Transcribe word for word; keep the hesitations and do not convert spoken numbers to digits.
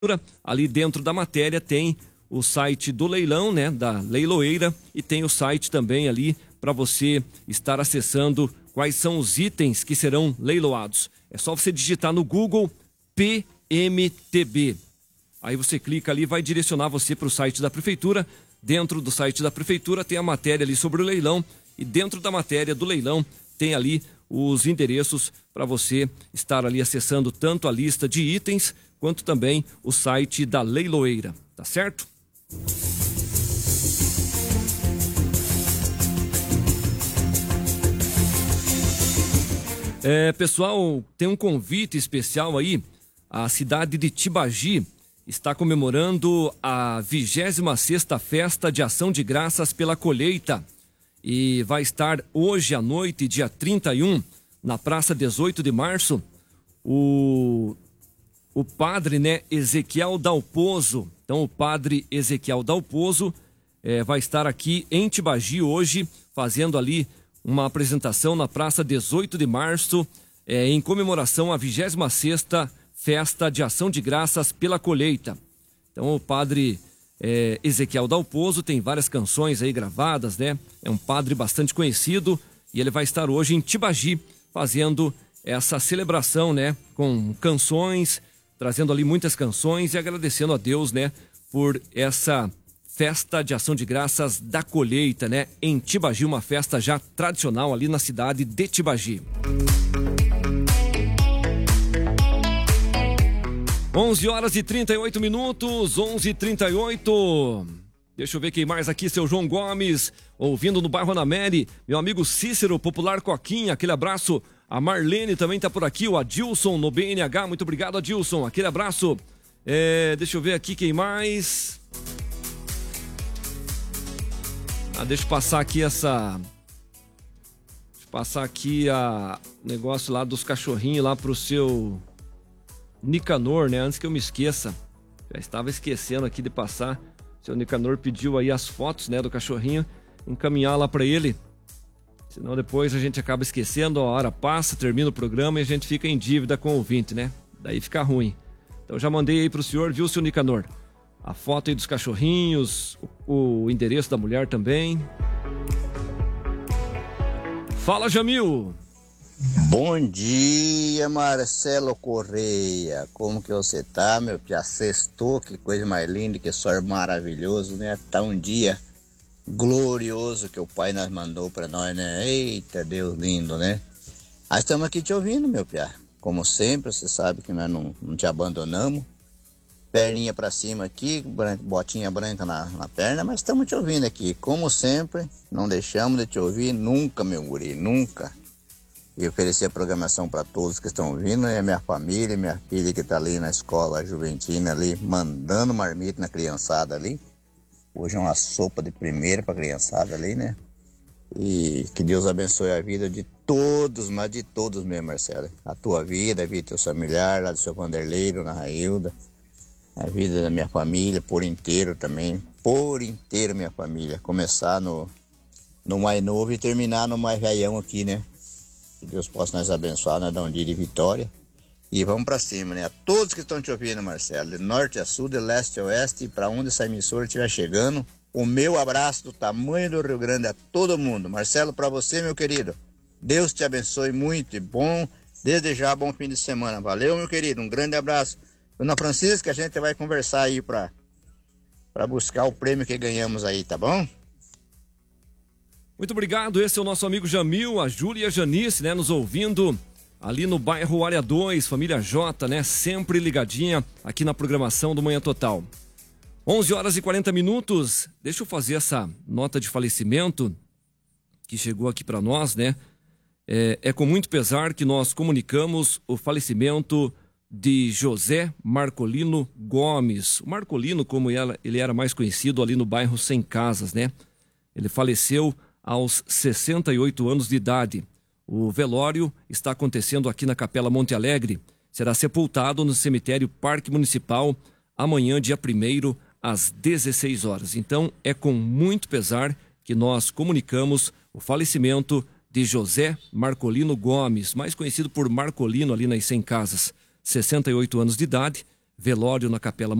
Ali dentro da matéria tem o site do leilão, né, da leiloeira, e tem o site também ali para você estar acessando quais são os itens que serão leiloados. É só você digitar no Google P M T B. Aí você clica ali, vai direcionar você para o site da prefeitura. Dentro do site da prefeitura tem a matéria ali sobre o leilão, e dentro da matéria do leilão tem ali os endereços para você estar ali acessando tanto a lista de itens quanto também o site da leiloeira, tá certo? É, pessoal, tem um convite especial aí. A cidade de Tibagi está comemorando a vigésima sexta Festa de Ação de Graças pela Colheita. E vai estar hoje à noite, dia trinta e um, na Praça dezoito de março, o, o padre, né, Ezequiel Dalpozo. Então, o padre Ezequiel Dalpozo é, vai estar aqui em Tibagi hoje, fazendo ali uma apresentação na Praça dezoito de março, é, em comemoração à vigésima sexta Festa de Ação de Graças pela Colheita. Então, o padre é, Ezequiel Dalpozo tem várias canções aí gravadas, né? É um padre bastante conhecido e ele vai estar hoje em Tibagi fazendo essa celebração, né? Com canções, trazendo ali muitas canções e agradecendo a Deus, né? Por essa Festa de Ação de Graças da Colheita, né? Em Tibagi, uma festa já tradicional ali na cidade de Tibagi. onze horas e trinta e oito minutos, onze e trinta e oito. Deixa eu ver quem mais aqui, seu João Gomes, ouvindo no bairro Anamere. Meu amigo Cícero, Popular Coquinha, aquele abraço. A Marlene também tá por aqui, o Adilson no B N H, muito obrigado, Adilson, aquele abraço. É, deixa eu ver aqui quem mais. Ah, deixa eu passar aqui essa... Deixa eu passar aqui a negócio lá dos cachorrinhos lá pro seu... Nicanor, né? Antes que eu me esqueça, já estava esquecendo aqui de passar. O seu Nicanor pediu aí as fotos, né, do cachorrinho, encaminhar lá para ele. Senão depois a gente acaba esquecendo, a hora passa, termina o programa e a gente fica em dívida com o ouvinte, né? Daí fica ruim. Então já mandei aí pro senhor, viu, seu Nicanor? A foto aí dos cachorrinhos, o, o endereço da mulher também. Fala, Jamil! Bom dia, Marcelo Correia. Como que você tá, meu pia? Sextou, que coisa mais linda, que sol maravilhoso, né? Tá um dia glorioso que o Pai nos mandou pra nós, né? Eita, Deus lindo, né? Nós estamos aqui te ouvindo, meu pia. Como sempre, você sabe que nós não, não te abandonamos. Perninha pra cima aqui, branca, botinha branca na, na perna, mas estamos te ouvindo aqui. Como sempre, não deixamos de te ouvir nunca, meu guri, nunca. E oferecer a programação para todos que estão ouvindo, e a minha família, minha filha que está ali na escola Juventina ali, mandando marmita na criançada ali. Hoje é uma sopa de primeira para a criançada ali, né? E que Deus abençoe a vida de todos, mas de todos mesmo, Marcelo. A tua vida, a vida do teu familiar, lá do seu Vanderlei, na Railda, a vida da minha família por inteiro também, por inteiro minha família. Começar no, no mais novo e terminar no mais velhão aqui, né? Que Deus possa nos abençoar, nos dar um dia de vitória. E vamos para cima, né? A todos que estão te ouvindo, Marcelo, de norte a sul, de leste a oeste, para onde essa emissora estiver chegando, o meu abraço do tamanho do Rio Grande a todo mundo. Marcelo, para você, meu querido, Deus te abençoe muito e bom, desde já, bom fim de semana. Valeu, meu querido, um grande abraço. Dona Francisca, a gente vai conversar aí para para buscar o prêmio que ganhamos aí, tá bom? Muito obrigado, esse é o nosso amigo Jamil, a Júlia e a Janice, né, nos ouvindo ali no bairro Área dois, família J, né, sempre ligadinha aqui na programação do Manhã Total. onze horas e quarenta minutos, deixa eu fazer essa nota de falecimento que chegou aqui para nós, né, é, é com muito pesar que nós comunicamos o falecimento de José Marcolino Gomes. O Marcolino, como ele era mais conhecido ali no bairro Sem Casas, né, ele faleceu aos sessenta e oito anos de idade. O velório está acontecendo aqui na Capela Monte Alegre. Será sepultado no cemitério Parque Municipal amanhã, dia primeiro, às dezesseis horas. Então, é com muito pesar que nós comunicamos o falecimento de José Marcolino Gomes, mais conhecido por Marcolino ali nas Cem Casas. sessenta e oito anos de idade, velório na Capela